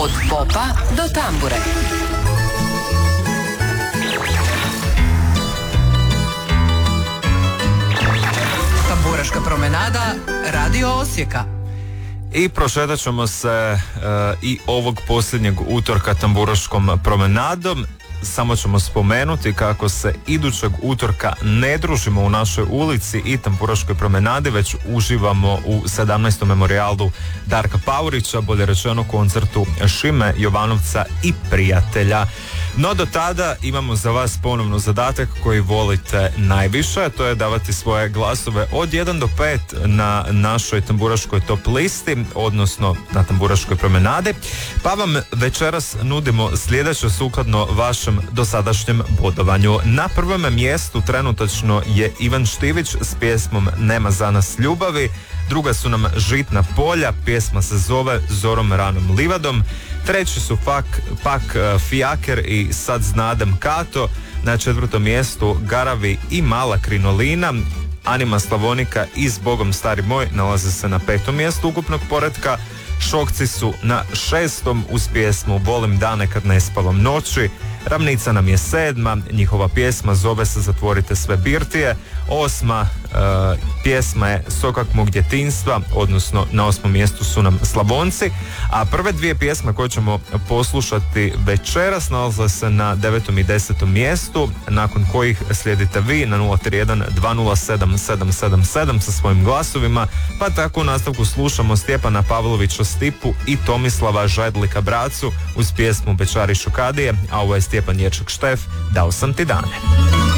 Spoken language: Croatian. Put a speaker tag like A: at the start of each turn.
A: Od popa do tambure. Tamburaška promenada Radio Osijeka.
B: I prošetat ćemo se i ovog posljednjeg utorka tamburaškom promenadom. Samo ćemo spomenuti kako se idućeg utorka ne družimo u našoj ulici i tamburaškoj promenadi, već uživamo u 17. memorijalu Darka Paurića, bolje rečeno koncertu Šime Jovanovca i prijatelja. No do tada imamo za vas ponovno zadatak koji volite najviše, to je davati svoje glasove od 1 do 5 na našoj tamburaškoj top listi, odnosno na tamburaškoj promenadi, pa vam večeras nudimo sljedeće sukladno vašem dosadašnjem bodovanju. Na prvom mjestu trenutačno je Ivan Štivić s pjesmom Nema za nas ljubavi, druga su nam Žitna polja, pjesma se zove Zorom ranom livadom, treći su pak Fijaker i Sad znadem Kato, na 4. mjestu Garavi i Mala krinolina, Anima Slavonika i Zbogom stari moj nalaze se na 5. mjestu ukupnog poretka, Šokci su na 6. uz pjesmu Volim dane kad ne spavam noći, Ravnica nam je 7. njihova pjesma zove se Zatvorite sve birtije, 8. pjesma je Sokak mog djetinjstva, odnosno na 8. mjestu su nam Slavonci, a prve dvije pjesme koje ćemo poslušati večeras nalaze se na 9. i 10. mjestu, nakon kojih slijedite vi na 031 207 777 sa svojim glasovima, pa tako u nastavku slušamo Stjepana Pavlovića Stipu i Tomislava Žajdlika Bracu uz pjesmu Bečari šokadije, a ovo je Stjepan Ječak Štef, Dao sam ti dane.